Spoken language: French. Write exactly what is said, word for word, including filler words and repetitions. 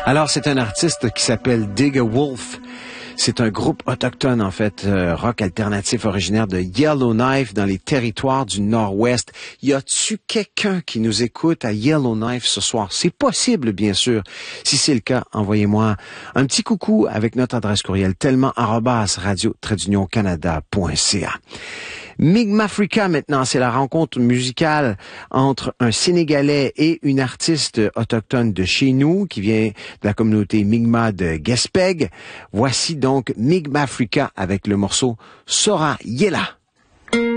Alors, c'est un artiste qui s'appelle Digger Wolf. C'est un groupe autochtone, en fait, euh, rock alternatif originaire de Yellowknife dans les territoires du Nord-Ouest. Y a-tu quelqu'un qui nous écoute à Yellowknife ce soir? C'est possible, bien sûr. Si c'est le cas, envoyez-moi un petit coucou avec notre adresse courriel tellement arobase radio trait d'union canada point c a. Mi'kmaq maintenant, c'est la rencontre musicale entre un Sénégalais et une artiste autochtone de chez nous qui vient de la communauté Mi'kmaq de Gaspé. Voici donc Mi'kmaq avec le morceau Sora Yela.